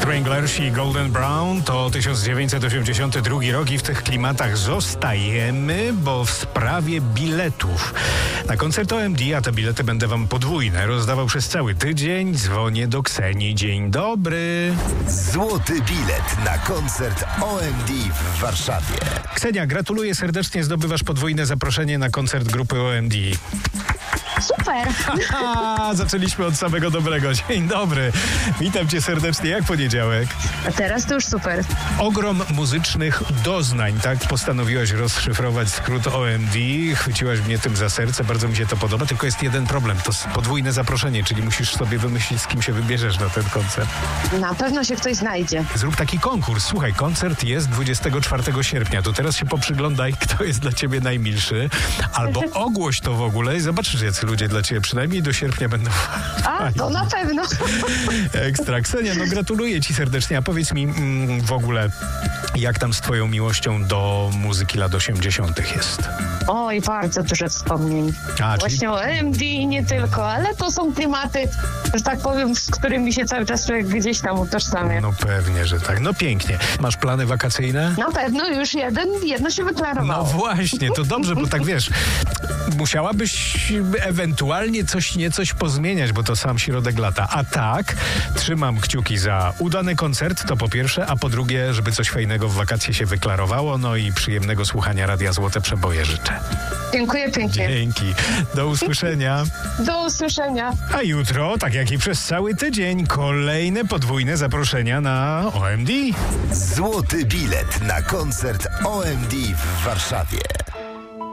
Stranglers i Golden Brown to 1982 rok i w tych klimatach zostajemy, bo w sprawie biletów na koncert OMD, a te bilety będę wam podwójne rozdawał przez cały tydzień. Dzwonię do Ksenii. Dzień dobry. Złoty bilet na koncert OMD w Warszawie. Ksenia, gratuluję serdecznie, zdobywasz podwójne zaproszenie na koncert grupy OMD. Super! Zaczęliśmy od samego dobrego. Dzień dobry. Witam cię serdecznie. Jak poniedziałek? A teraz to już super. Ogrom muzycznych doznań, tak? Postanowiłaś rozszyfrować skrót OMD. Chwyciłaś mnie tym za serce. Bardzo mi się to podoba. Tylko jest jeden problem. To podwójne zaproszenie, czyli musisz sobie wymyślić, z kim się wybierzesz na ten koncert. Na pewno się ktoś znajdzie. Zrób taki konkurs. Słuchaj, koncert jest 24 sierpnia. To teraz się poprzyglądaj, kto jest dla ciebie najmilszy. Albo ogłoś to w ogóle i zobaczysz, jacy ludzie dla ciebie przynajmniej do sierpnia będą. A, to na pewno. Ekstra. Ksenia, no gratuluję ci serdecznie. A powiedz mi w ogóle, jak tam z twoją miłością do muzyki lat 80. jest? Oj, bardzo dużo wspomnień. Czyli... Właśnie o OMD i nie tylko, ale to są klimaty, że tak powiem, z którymi się cały czas człowiek gdzieś tam utożsamia. No pewnie, że tak. No pięknie. Masz plany wakacyjne? Na pewno już jedno się wyklarowało. No właśnie, to dobrze, bo tak wiesz, musiałabyś ewentualnie coś pozmieniać, bo to sam środek lata. A tak, trzymam kciuki za udany koncert, to po pierwsze, a po drugie, żeby coś fajnego w wakacje się wyklarowało, no i przyjemnego słuchania Radia Złote Przeboje życzę. Dziękuję pięknie. Dzięki. Do usłyszenia. Do usłyszenia. A jutro, tak jak i przez cały tydzień, kolejne podwójne zaproszenia na OMD. Złoty bilet na koncert OMD w Warszawie.